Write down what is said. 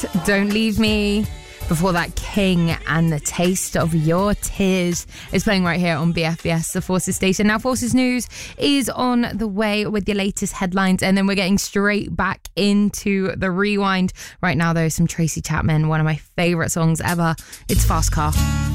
Don't Leave Me. Before that, King and The Taste of Your Tears is playing right here on BFBS, the Forces station. Now, Forces News is on the way with your latest headlines, and then we're getting straight back into the rewind. Right now, though, some Tracy Chapman, one of my favourite songs ever. It's Fast Car.